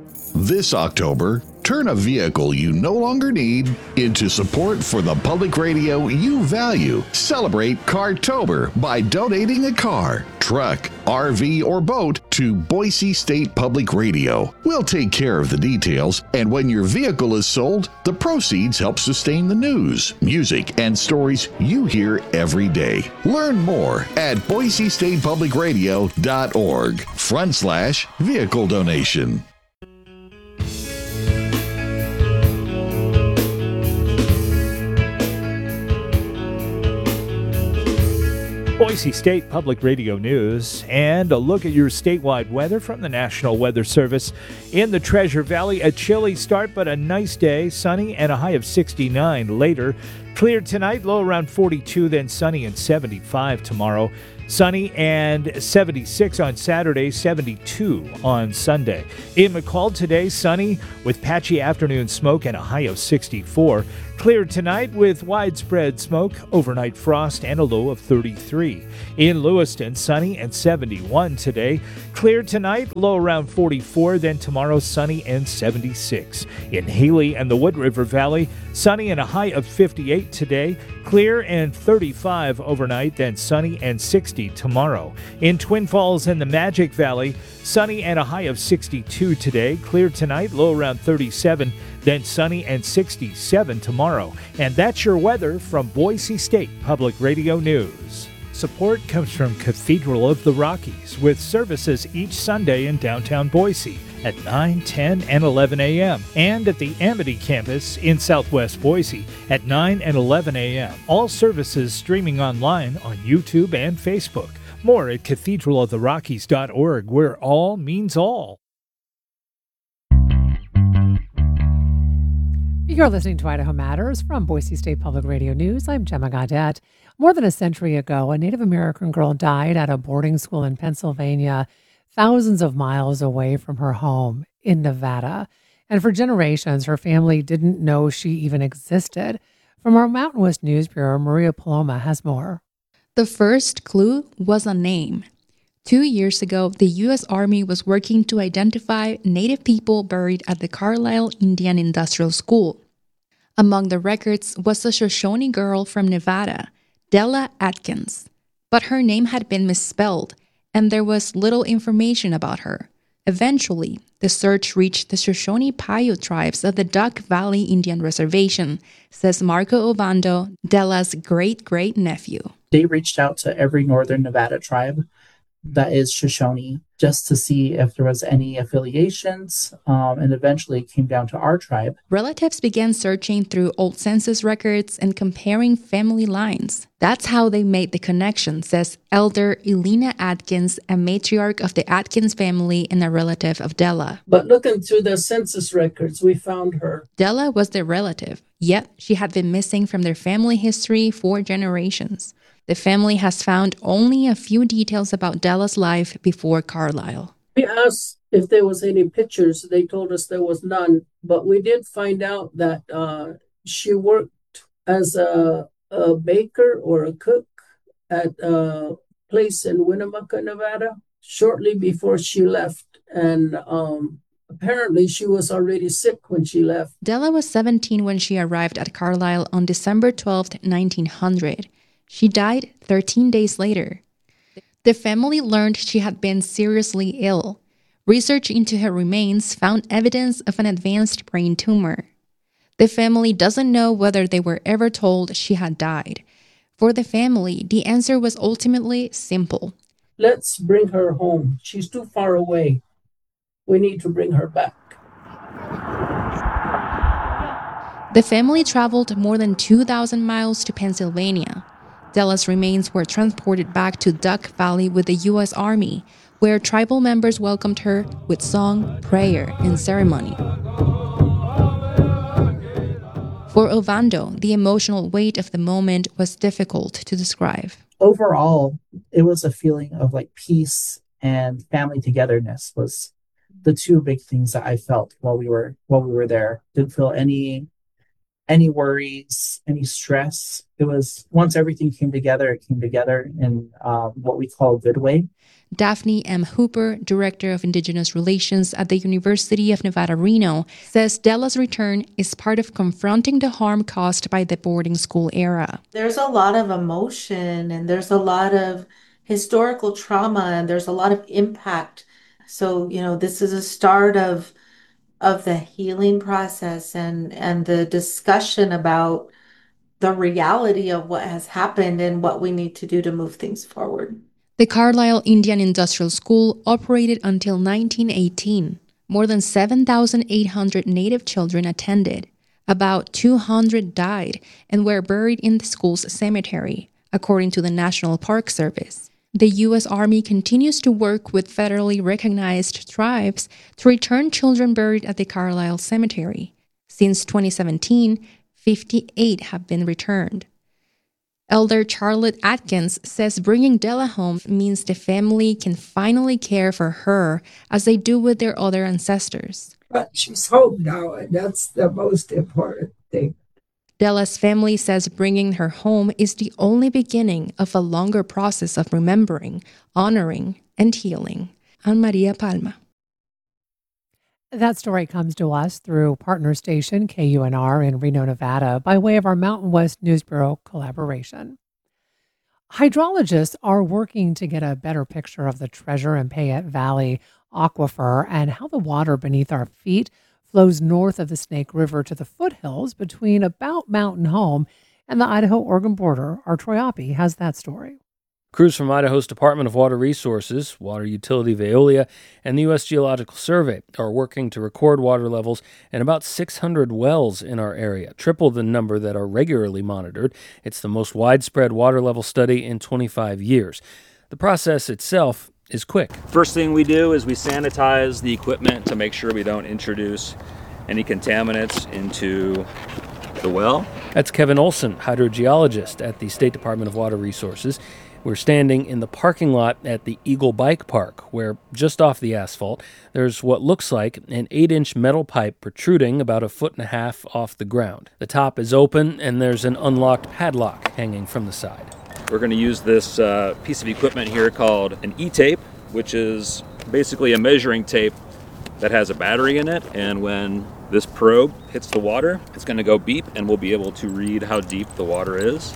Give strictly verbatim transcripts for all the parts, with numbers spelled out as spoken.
This October, turn a vehicle you no longer need into support for the public radio you value. Celebrate Cartober by donating a car, truck, R V, or boat to Boise State Public Radio. We'll take care of the details, and when your vehicle is sold, the proceeds help sustain the news, music, and stories you hear every day. Learn more at boise state public radio dot org front slash vehicle donation. Boise State Public Radio News, and a look at your statewide weather from the National Weather Service. In the Treasure Valley, a chilly start, but a nice day, sunny and a high of sixty-nine later. Clear tonight, low around forty-two, then sunny and seventy-five tomorrow. Sunny and seventy-six on Saturday, seventy-two on Sunday. In McCall today, sunny with patchy afternoon smoke and a high of sixty-four. Clear tonight with widespread smoke, overnight frost, and a low of thirty-three. In Lewiston, sunny and seventy-one today. Clear tonight, low around forty-four, then tomorrow sunny and seventy-six. In Haley and the Wood River Valley, sunny and a high of fifty-eight today. Clear and thirty-five overnight, then sunny and sixty tomorrow. In Twin Falls and the Magic Valley, sunny and a high of sixty-two today. Clear tonight, low around thirty-seven, then sunny and sixty-seven tomorrow. And that's your weather from Boise State Public Radio News. Support comes from Cathedral of the Rockies, with services each Sunday in downtown Boise at nine, ten, and eleven a.m. and at the Amity campus in southwest Boise at nine and eleven a.m. All services streaming online on YouTube and Facebook. More at cathedral of the rockies dot org, where all means all. You're listening to Idaho Matters from Boise State Public Radio News. I'm Gemma Gaudette. More than a century ago, a Native American girl died at a boarding school in Pennsylvania, thousands of miles away from her home in Nevada. And for generations, her family didn't know she even existed. From our Mountain West News Bureau, Maria Paloma has more. The first clue was a name. Two years ago, the U S Army was working to identify Native people buried at the Carlisle Indian Industrial School. Among the records was a Shoshone girl from Nevada, Della Atkins. But her name had been misspelled, and there was little information about her. Eventually, the search reached the Shoshone Paiute tribes of the Duck Valley Indian Reservation, says Marco Ovando, Della's great-great-nephew. They reached out to every northern Nevada tribe that is Shoshone just to see if there was any affiliations, um, and eventually it came down to our tribe. Relatives began searching through old census records and comparing family lines. That's how they made the connection, says Elder Elena Atkins, a matriarch of the Atkins family and a relative of Della. But looking through the census records, we found her. Della was their relative, yet she had been missing from their family history for generations. The family has found only a few details about Della's life before Carlisle. We asked if there was any pictures. They told us there was none, but we did find out that uh, she worked as a, a baker or a cook at a place in Winnemucca, Nevada, shortly before she left. And um, apparently she was already sick when she left. Della was seventeen when she arrived at Carlisle on December twelfth, nineteen hundred. She died thirteen days later. The family learned she had been seriously ill. Research into her remains found evidence of an advanced brain tumor. The family doesn't know whether they were ever told she had died. For the family, the answer was ultimately simple. Let's bring her home. She's too far away. We need to bring her back. The family traveled more than two thousand miles to Pennsylvania. Della's remains were transported back to Duck Valley with the U S Army, where tribal members welcomed her with song, prayer, and ceremony. For Ovando, the emotional weight of the moment was difficult to describe. Overall, it was a feeling of like peace and family togetherness was the two big things that I felt while we were while we were there. Didn't feel any any worries, any stress. It was once everything came together, it came together in um, what we call a good way. Daphne M. Hooper, Director of Indigenous Relations at the University of Nevada, Reno, says Della's return is part of confronting the harm caused by the boarding school era. There's a lot of emotion and there's a lot of historical trauma and there's a lot of impact. So, you know, this is a start of of the healing process and and the discussion about the reality of what has happened and what we need to do to move things forward. The Carlisle Indian Industrial School operated until nineteen eighteen. More than seven thousand eight hundred Native children attended. About two hundred died and were buried in the school's cemetery, according to the National Park Service. The U S Army continues to work with federally recognized tribes to return children buried at the Carlisle Cemetery. Since twenty seventeen, fifty-eight have been returned. Elder Charlotte Atkins says bringing Della home means the family can finally care for her as they do with their other ancestors. But she's home now, and that's the most important thing. Della's family says bringing her home is the only beginning of a longer process of remembering, honoring, and healing. Ann Maria Palma. That story comes to us through partner station K U N R in Reno, Nevada, by way of our Mountain West News Bureau collaboration. Hydrologists are working to get a better picture of the Treasure and Payette Valley aquifer and how the water beneath our feet flows north of the Snake River to the foothills between about Mountain Home and the Idaho-Oregon border. Our Troy Oppie has that story. Crews from Idaho's Department of Water Resources, Water Utility Veolia, and the U S Geological Survey are working to record water levels in about six hundred wells in our area, triple the number that are regularly monitored. It's the most widespread water level study in twenty-five years. The process itself is quick. First thing we do is we sanitize the equipment to make sure we don't introduce any contaminants into the well. That's Kevin Olson, hydrogeologist at the State Department of Water Resources. We're standing in the parking lot at the Eagle Bike Park, where just off the asphalt, there's what looks like an eight-inch metal pipe protruding about a foot and a half off the ground. The top is open, and there's an unlocked padlock hanging from the side. We're going to use this uh, piece of equipment here called an E-tape, which is basically a measuring tape that has a battery in it, and when this probe hits the water, it's going to go beep, and we'll be able to read how deep the water is.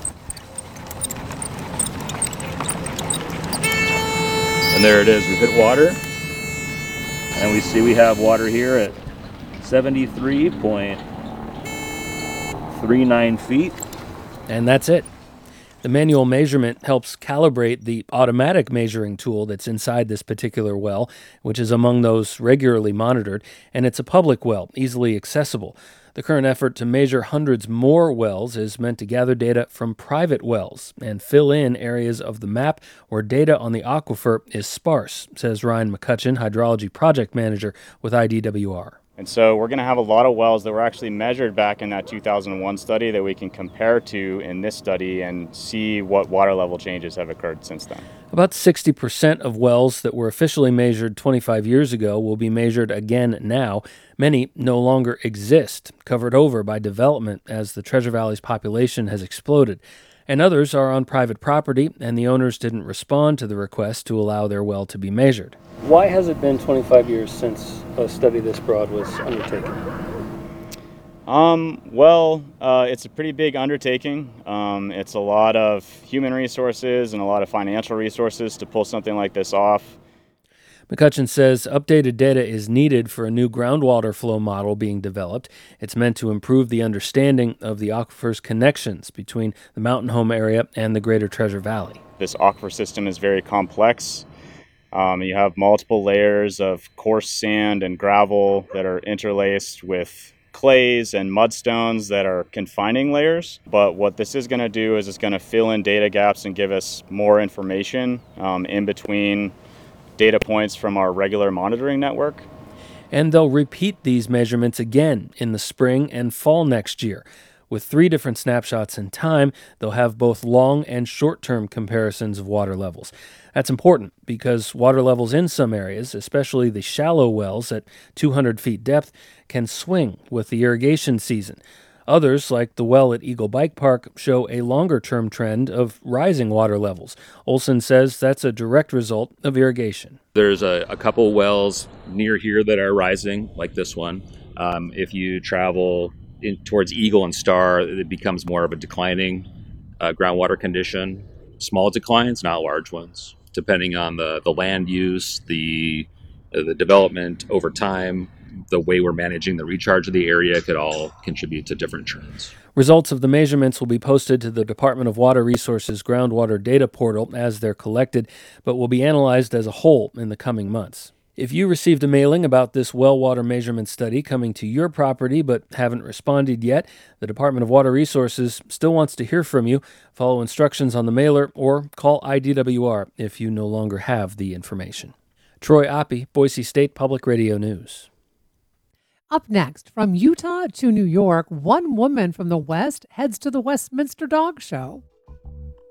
And there it is, we've hit water, and we see we have water here at seventy-three point three nine feet. And that's it. The manual measurement helps calibrate the automatic measuring tool that's inside this particular well, which is among those regularly monitored, and it's a public well, easily accessible. The current effort to measure hundreds more wells is meant to gather data from private wells and fill in areas of the map where data on the aquifer is sparse, says Ryan McCutcheon, Hydrology Project Manager with I D W R. And so we're going to have a lot of wells that were actually measured back in that two thousand one study that we can compare to in this study and see what water level changes have occurred since then. About sixty percent of wells that were officially measured twenty-five years ago will be measured again now. Many no longer exist, covered over by development as the Treasure Valley's population has exploded. And others are on private property, and the owners didn't respond to the request to allow their well to be measured. Why has it been twenty-five years since a study this broad was undertaken? Um, well, uh, it's a pretty big undertaking. Um, it's a lot of human resources and a lot of financial resources to pull something like this off. McCutcheon says updated data is needed for a new groundwater flow model being developed. It's meant to improve the understanding of the aquifer's connections between the Mountain Home area and the greater Treasure Valley. This aquifer system is very complex. Um, you have multiple layers of coarse sand and gravel that are interlaced with clays and mudstones that are confining layers. But what this is going to do is it's going to fill in data gaps and give us more information um, in between data points from our regular monitoring network. And they'll repeat these measurements again in the spring and fall next year. With three different snapshots in time, they'll have both long and short-term comparisons of water levels. That's important because water levels in some areas, especially the shallow wells at two hundred feet depth, can swing with the irrigation season. Others, like the well at Eagle Bike Park, show a longer-term trend of rising water levels. Olson says that's a direct result of irrigation. There's a, a couple wells near here that are rising, like this one. Um, if you travel in, towards Eagle and Star, it becomes more of a declining uh, groundwater condition. Small declines, not large ones, depending on the, the land use, the the development over time, the way we're managing the recharge of the area could all contribute to different trends. Results of the measurements will be posted to the Department of Water Resources groundwater data portal as they're collected, but will be analyzed as a whole in the coming months. If you received a mailing about this well water measurement study coming to your property but haven't responded yet, the Department of Water Resources still wants to hear from you. Follow instructions on the mailer or call I D W R if you no longer have the information. Troy Oppie, Boise State Public Radio News. Up next, from Utah to New York, one woman from the West heads to the Westminster Dog Show.